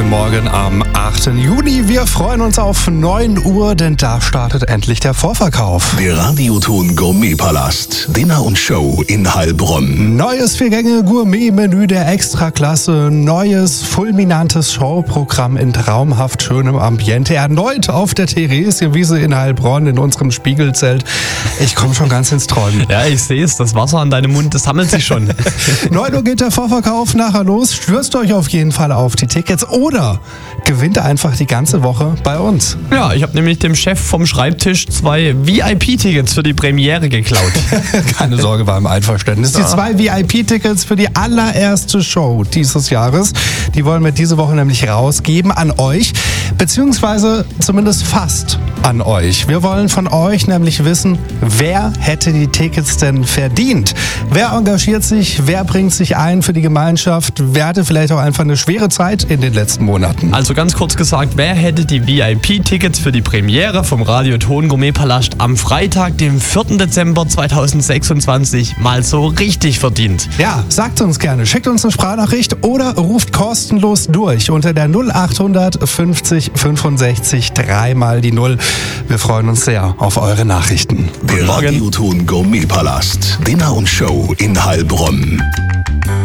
Guten Morgen am 8. Juni. Wir freuen uns auf 9 Uhr, denn da startet endlich der Vorverkauf. Der Radioton Gourmetpalast. Dinner und Show in Heilbronn. Neues 4-Gänge-Gourmet-Menü der Extraklasse. Neues, fulminantes Showprogramm in traumhaft schönem Ambiente. Erneut auf der Theresienwiese in Heilbronn in unserem Spiegelzelt. Ich komme schon ganz ins Träumen. Ja, ich sehe es. Das Wasser an deinem Mund, das sammelt sich schon. 9 Uhr geht der Vorverkauf nachher los. Stürzt euch auf jeden Fall auf die Tickets oder gewinnt einfach die ganze Woche bei uns. Ja, ich habe nämlich dem Chef vom Schreibtisch 2 VIP-Tickets für die Premiere geklaut. Keine Sorge, war im Einverständnis. Die 2 VIP-Tickets für die allererste Show dieses Jahres, die wollen wir diese Woche nämlich rausgeben an euch, beziehungsweise zumindest fast an euch. Wir wollen von euch nämlich wissen, wer hätte die Tickets denn verdient? Wer engagiert sich? Wer bringt sich ein für die Gemeinschaft? Wer hatte vielleicht auch einfach eine schwere Zeit in den letzten Monaten? Also ganz kurz gesagt, wer hätte die VIP-Tickets für die Premiere vom Radioton Gourmetpalast am Freitag, dem 4. Dezember 2026 mal so richtig verdient? Ja, sagt uns gerne. Schickt uns eine Sprachnachricht oder ruft kostenlos durch unter der 0800 50 65 3 mal die 0. Wir freuen uns sehr auf eure Nachrichten. Der Radioton Gourmetpalast. Dinner und Show in Heilbronn.